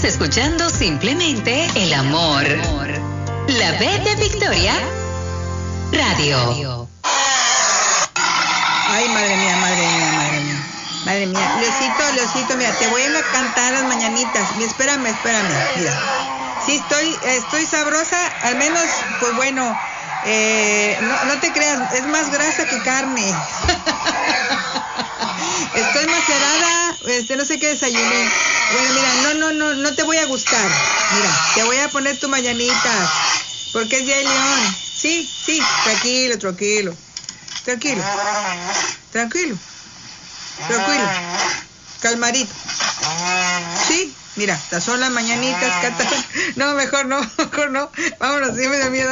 escuchando simplemente el amor. La B de Victoria Radio. Ay, madre mía. Madre mía. Leosito, mira, te voy a cantar las mañanitas. Espérame, mira. Sí, estoy sabrosa, al menos, pues bueno, no te creas, es más grasa que carne. Estoy macerada, no sé qué desayuné. Bueno, mira, no te voy a gustar. Mira, te voy a poner tu mañanita, porque es Día de León. Sí, tranquilo. Calmarito. Sí, mira, estas son las mañanitas, No, mejor no. Vámonos, sí me da miedo.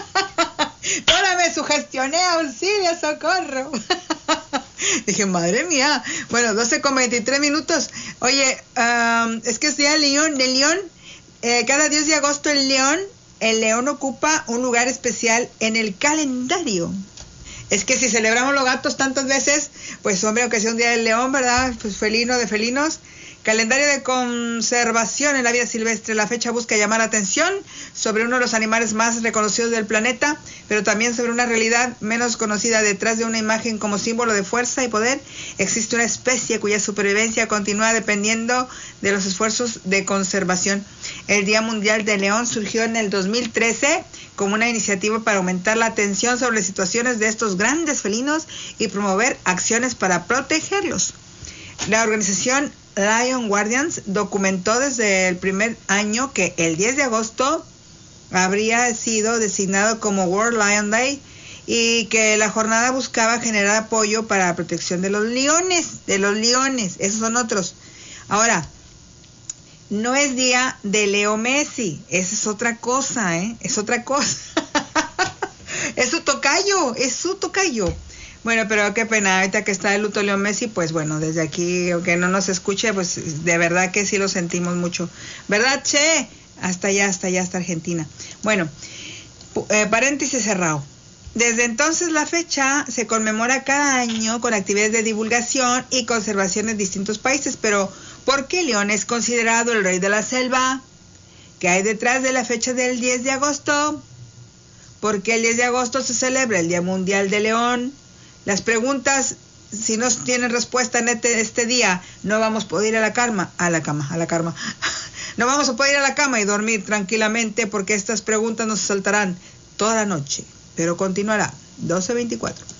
Ahora me sugestioné, auxilio, socorro. Dije, madre mía. Bueno, 12:23. Oye, es que es Día de León. Cada 10 de agosto el león ocupa un lugar especial en el calendario. Es que si celebramos los gatos tantas veces, pues hombre, aunque sea un Día del León, ¿verdad? Pues felino de felinos. Calendario de conservación en la vida silvestre. La fecha busca llamar la atención sobre uno de los animales más reconocidos del planeta, pero también sobre una realidad menos conocida. Detrás de una imagen como símbolo de fuerza y poder, existe una especie cuya supervivencia continúa dependiendo de los esfuerzos de conservación. El Día Mundial del León surgió en el 2013 como una iniciativa para aumentar la atención sobre situaciones de estos grandes felinos y promover acciones para protegerlos. La organización Lion Guardians documentó desde el primer año que el 10 de agosto habría sido designado como World Lion Day y que la jornada buscaba generar apoyo para la protección de los leones, esos son otros. Ahora, no es día de Leo Messi, esa es otra cosa, es otra cosa. Es su tocayo. Bueno, pero qué pena, ahorita que está el luto Leo Messi, pues bueno, desde aquí, aunque no nos escuche, pues de verdad que sí lo sentimos mucho. ¿Verdad, Che? Hasta allá, hasta Argentina. Bueno, paréntesis cerrado. Desde entonces la fecha se conmemora cada año con actividades de divulgación y conservación en distintos países, pero ¿por qué León es considerado el rey de la selva? ¿Qué hay detrás de la fecha del 10 de agosto? ¿Por qué el 10 de agosto se celebra el Día Mundial de León? Las preguntas, si no tienen respuesta en este día, no vamos a poder ir a la cama. No vamos a poder ir a la cama y dormir tranquilamente porque estas preguntas nos saltarán toda la noche. Pero continuará. 12:24.